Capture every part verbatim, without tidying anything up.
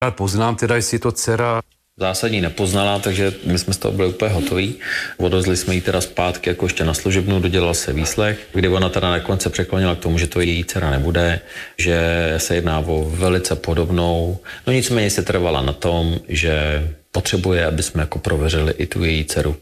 Já poznám teda, jestli je to dcera. Zásadní nepoznala, takže my jsme z toho byli úplně hotoví. Odvezli jsme ji teda zpátky jako ještě na služebnu, dodělal se výslech, kdy ona teda nakonec se překlonila k tomu, že to její dcera nebude, že se jedná o velice podobnou. No nicméně se trvala na tom, že potřebuje, aby jsme jako prověřili i tu její dceru.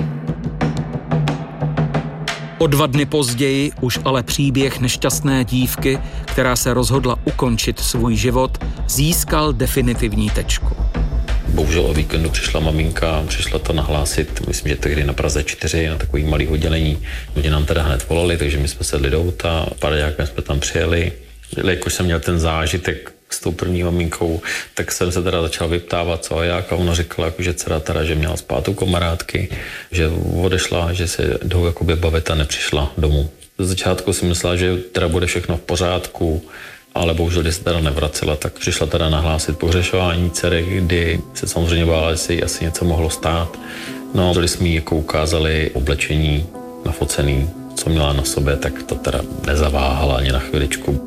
O dva dny později už ale příběh nešťastné dívky, která se rozhodla ukončit svůj život, získal definitivní tečku. Bohužel o víkendu přišla maminka, přišla to nahlásit, myslím, že tehdy na Praze čtyři, na takový malý oddělení. Lidi nám teda hned volali, takže my jsme sedli do auta, paraďákem jsme tam přijeli. Jakož jsem měl ten zážitek s tou první maminkou, tak jsem se teda začal vyptávat, co a jak, a ona říkala, jako, že dcera teda, že měla spát u kamarádky, že odešla, že se jdou jakoby bavit a nepřišla domů. Z začátku si myslela, že teda bude všechno v pořádku, ale bohužel, když se teda nevracela, tak přišla teda nahlásit pohřešování dcery, kdy se samozřejmě bála, že si asi něco mohlo stát. No, když jsme jí jako ukázali oblečení nafocený, co měla na sobě, tak to teda nezaváhala ani na chviličku.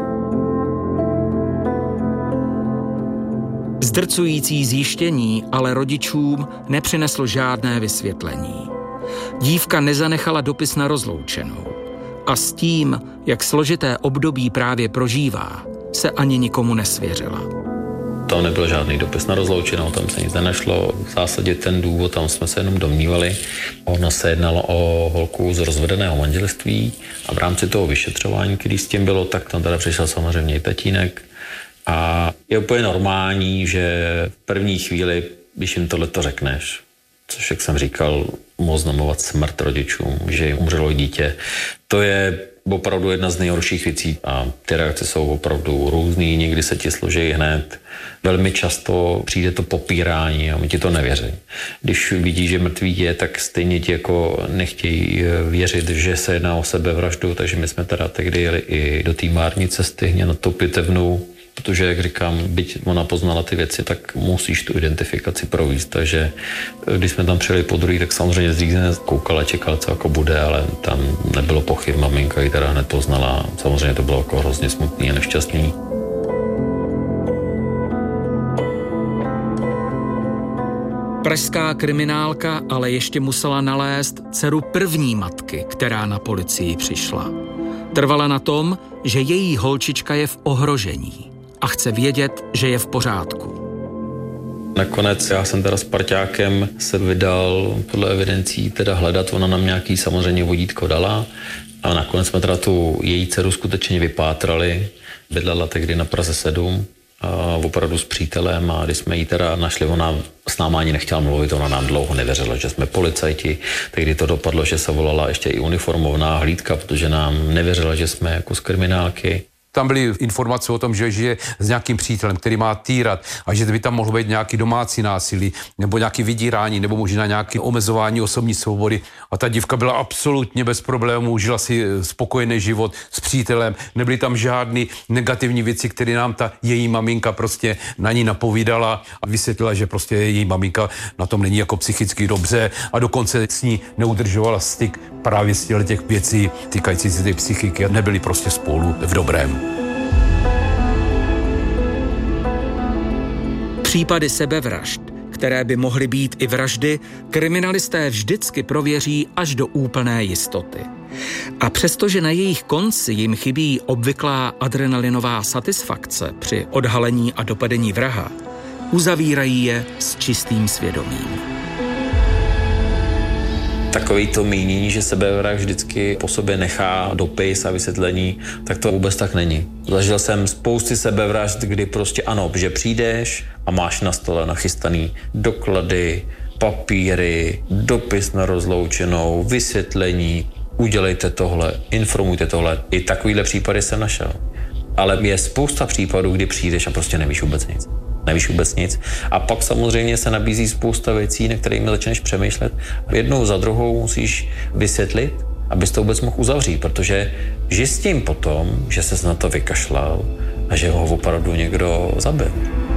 Zdrcující zjištění ale rodičům nepřineslo žádné vysvětlení. Dívka nezanechala dopis na rozloučenou. A s tím, jak složité období právě prožívá, se ani nikomu nesvěřila. Tam nebyl žádný dopis na rozloučenou, tam se nic nenašlo. V zásadě ten důvod, tam jsme se jenom domnívali. Ona se jednalo o holku z rozvedeného manželství a v rámci toho vyšetřování, který s tím bylo, tak tam teda přišel samozřejmě i tatínek. A je úplně normální, že v první chvíli, když jim tohleto řekneš, což, jak jsem říkal, oznamovat smrt rodičům, že jim umřelo dítě. To je opravdu jedna z nejhorších věcí a ty reakce jsou opravdu různý, někdy se ti složí hned. Velmi často přijde to popírání a my ti to nevěří. Když vidí, že mrtvý je, tak stejně ti jako nechtějí věřit, že se jedná o sebevraždu, takže my jsme teda tehdy jeli i do té Márnice stejně na tou pitevnu, protože, jak říkám, byť ona poznala ty věci, tak musíš tu identifikaci provést. Takže když jsme tam přijeli po druhý, tak samozřejmě zřízeně koukala, čekala, co jako bude, ale tam nebylo pochyb, maminka ji teda hned poznala. Samozřejmě to bylo jako hrozně smutný a nešťastný. Pražská kriminálka ale ještě musela nalézt dceru první matky, která na policii přišla. Trvala na tom, že její holčička je v ohrožení a chce vědět, že je v pořádku. Nakonec já jsem teda s parťákem se vydal podle evidencí teda hledat, ona nám nějaký samozřejmě vodítko dala a nakonec jsme teda tu její dceru skutečně vypátrali. Bydlela tehdy na Praze sedm a opravdu s přítelem a když jsme ji teda našli, ona s náma ani nechtěla mluvit, ona nám dlouho nevěřila, že jsme policajti. Tehdy to dopadlo, že se volala ještě i uniformovaná hlídka, protože nám nevěřila, že jsme jako z kriminálky. Tam byly informace o tom, že žije s nějakým přítelem, který má týrat a že by tam mohlo být nějaký domácí násilí nebo nějaký vydírání nebo možná nějaké omezování osobní svobody. A ta dívka byla absolutně bez problémů, žila si spokojený život s přítelem, nebyly tam žádné negativní věci, které nám ta její maminka prostě na ní napovídala a vysvětlila, že prostě její maminka na tom není jako psychicky dobře a dokonce s ní neudržovala styk právě z těch věcí týkající se té psychiky a nebyli prostě spolu v dobrém. Případy sebevražd, které by mohly být i vraždy, kriminalisté vždycky prověří až do úplné jistoty. A přestože na jejich konci jim chybí obvyklá adrenalinová satisfakce při odhalení a dopadení vraha, uzavírají je s čistým svědomím. Takový to mínění, že sebevrah vždycky po sobě nechá dopis a vysvětlení, tak to vůbec tak není. Zažil jsem spousty sebevražd, kdy prostě ano, že přijdeš a máš na stole nachystaný doklady, papíry, dopis na rozloučenou, vysvětlení, udělejte tohle, informujte tohle. I takovýhle případy jsem našel. Ale je spousta případů, kdy přijdeš a prostě nevíš vůbec nic. Nevíš vůbec nic. A pak samozřejmě se nabízí spousta věcí, na kterými začneš přemýšlet. Jednou za druhou musíš vysvětlit, abys to vůbec mohl uzavřít, protože žij s tím potom, že ses na to vykašlal a že ho opravdu někdo zabil.